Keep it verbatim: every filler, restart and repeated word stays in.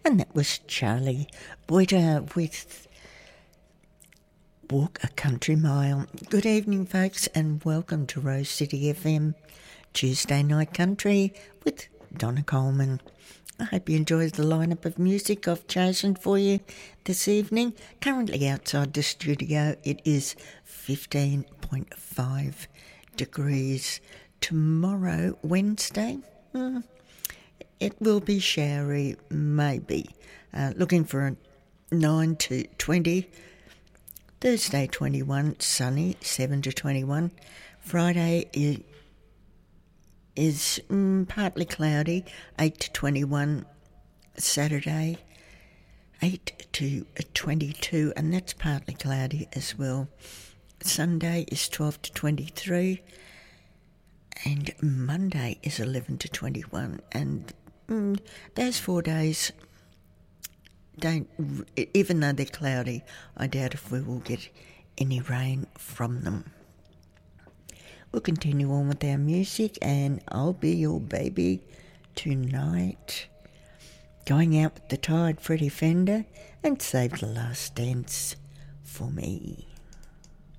And that was Charlie Boyder with Walk a Country Mile. Good evening, folks, and welcome to Rose City F M Tuesday Night Country with Donna Coleman. I hope you enjoyed the lineup of music I've chosen for you this evening. Currently outside the studio, it is fifteen point five degrees. Tomorrow, Wednesday, mm, it will be showery, maybe. Uh, looking for a nine to twenty. Thursday, twenty-one, sunny, seven to twenty-one. Friday is, is mm, partly cloudy, eight to twenty-one. Saturday, eight to twenty-two, and that's partly cloudy as well. Sunday is twelve to twenty-three, and Monday is eleven to twenty-one. And mm, those four days don't, even though they're cloudy, I doubt if we will get any rain from them. We'll continue on with our music, and I'll Be Your Baby Tonight. Going Out with the Tired Freddie Fender, and Save the Last Dance for Me.